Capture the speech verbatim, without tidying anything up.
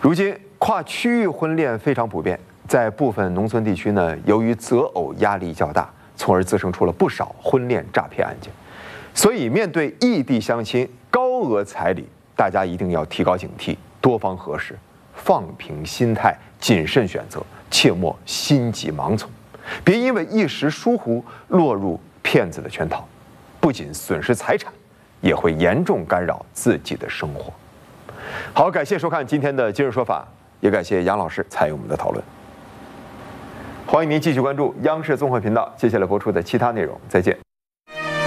如今跨区域婚恋非常普遍，在部分农村地区呢，由于择偶压力较大，从而滋生出了不少婚恋诈骗案件。所以，面对异地相亲、高额彩礼，大家一定要提高警惕，多方核实，放平心态，谨慎选择，切莫心急盲从，别因为一时疏忽落入骗子的圈套，不仅损失财产，也会严重干扰自己的生活。好，感谢收看今天的今日说法，也感谢杨老师参与我们的讨论。欢迎您继续关注央视综合频道接下来播出的其他内容，再见。